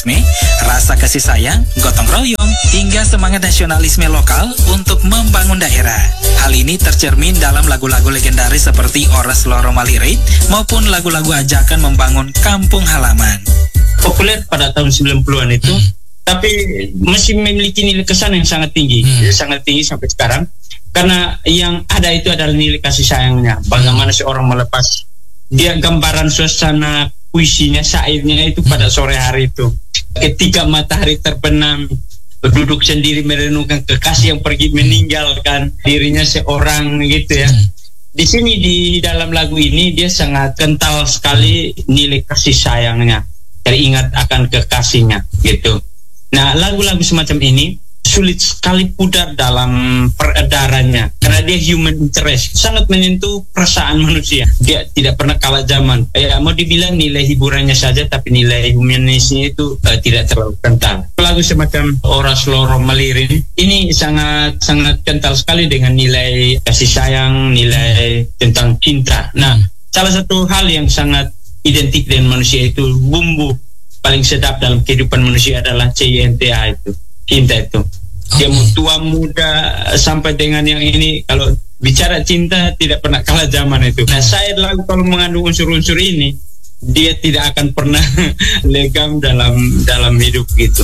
patriotisme, rasa kasih sayang, gotong royong, hingga semangat nasionalisme lokal untuk membangun daerah. Hal ini tercermin dalam lagu-lagu legendaris seperti Oras Loro Malirit maupun lagu-lagu ajakan membangun kampung halaman. Populer pada tahun 90-an itu, tapi masih memiliki nilai kesan yang sangat tinggi, sangat tinggi sampai sekarang. Karena yang ada itu adalah nilai kasih sayangnya. Bagaimana seorang melepas dia gambaran suasana puisinya, syairnya itu pada sore hari itu. Ketika matahari terbenam, duduk sendiri merenungkan kekasih yang pergi meninggalkan dirinya seorang gitu ya. Di sini di dalam lagu ini dia sangat kental sekali nilai kasih sayangnya. Teringat akan kekasihnya gitu. Nah, lagu-lagu semacam ini sulit sekali pudar dalam peredarannya karena dia human interest, sangat menyentuh perasaan manusia. Dia tidak pernah kalah zaman. Mau dibilang nilai hiburannya saja, tapi nilai humanisnya itu tidak terlalu kental. Lagu semacam Oras Loro Malirit ini sangat kental sekali dengan nilai kasih sayang, nilai tentang cinta. Nah, salah satu hal yang sangat identik dengan manusia itu, bumbu paling sedap dalam kehidupan manusia adalah CINTA itu, cinta itu. Dia mau tua muda sampai dengan yang ini, kalau bicara cinta tidak pernah kalah zaman itu. Nah, saya lagu kalau mengandung unsur-unsur ini, dia tidak akan pernah legam dalam hidup gitu.